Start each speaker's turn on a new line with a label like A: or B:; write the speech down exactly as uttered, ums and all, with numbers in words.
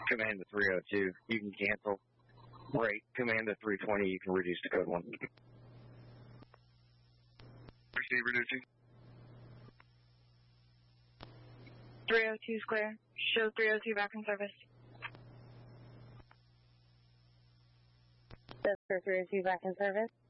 A: Command to three oh two, you can cancel. Right, Command to three twenty, you can reduce to code one.
B: Receive reducing.
C: three oh two square, show three oh two back in service.
D: That's for three oh two back in service.